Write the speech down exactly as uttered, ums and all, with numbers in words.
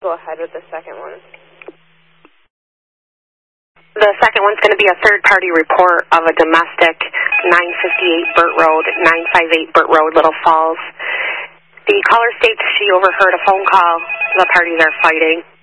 Go ahead with the second one. The second one's going to be a third-party report of a domestic, nine fifty-eight Burt Road, nine fifty-eight Burt Road, Little Falls. The caller states she overheard a phone call. The parties are fighting.